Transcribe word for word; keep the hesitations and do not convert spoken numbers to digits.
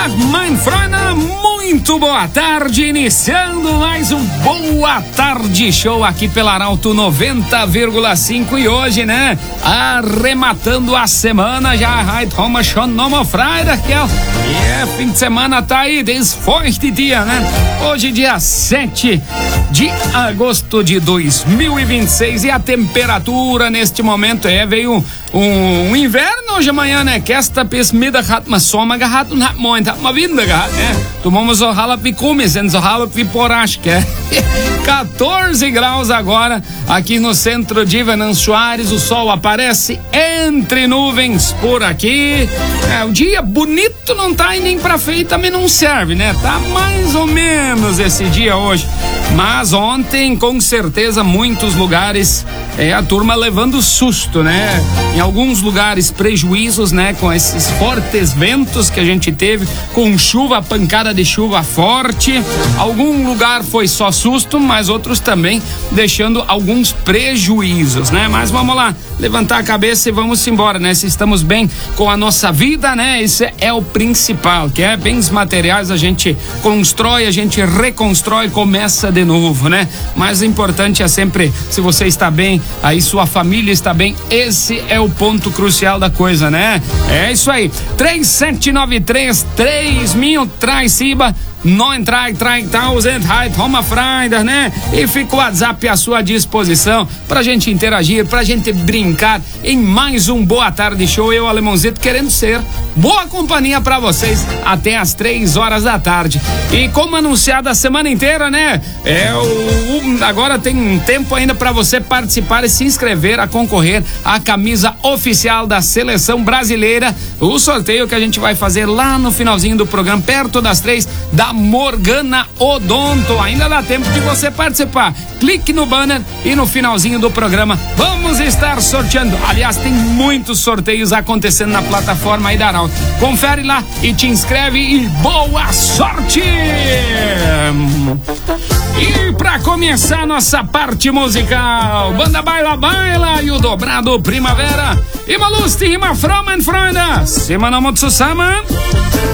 Tag, mein Freunde, muito boa tarde, iniciando mais um Boa Tarde Show aqui pela Arauto noventa vírgula cinco e hoje, né, arrematando a semana, já vai tomar schon nomo Freitag, que é fim de semana tá aí, desforte dia, né, hoje dia sete de agosto de dois mil e vinte e seis e a temperatura neste momento é, veio um, um inverno hoje amanhã, né, que esta pesmida hat ma soma gehabt und hat moin hat ma vinda gehabt, né, tomamos o rala picume, sendo o rala piporash, que é quatorze graus agora aqui no centro de Venâncio Soares, o sol aparece entre nuvens por aqui, é, o dia bonito não tá e nem pra feio também não serve, né, tá mais ou menos esse dia hoje, mas ontem com certeza muitos lugares é a turma levando susto, né, em alguns lugares prejuízos, né, com esses fortes ventos que a gente teve, com chuva, pancada de chuva forte, algum lugar foi só susto, mas outros também deixando alguns prejuízos, né, mas vamos lá, levantar a cabeça e vamos embora, né, se estamos bem com a nossa vida, né, esse é o principal, que é bens materiais, a gente constrói, a gente reconstrói, começa de novo, né, mas o importante é sempre, se você está bem, aí sua família está bem, esse é o ponto crucial da coisa, né, é isso aí, três sete nove três três mil, traz Ciba, não entrar, entrar em tausend, Roma Freitag, né? E fica o WhatsApp à sua disposição pra gente interagir, pra gente brincar em mais um Boa Tarde Show. Eu, Alemãozito, querendo ser boa companhia pra vocês até as três horas da tarde. E como anunciado a semana inteira, né? É o, agora tem um tempo ainda pra você participar e se inscrever a concorrer à camisa oficial da Seleção Brasileira. O sorteio que a gente vai fazer lá no finalzinho do programa, perto das três, da Morgana Odonto. Ainda dá tempo de você participar. Clique no banner e no finalzinho do programa vamos estar sorteando. Aliás, tem muitos sorteios acontecendo na plataforma aí da Arauto. Confere lá e te inscreve e boa sorte! E pra começar nossa parte musical, banda Baila Baila e o dobrado Primavera. E Malusti, Rima Fromen Freunde. Semana muito zusammen.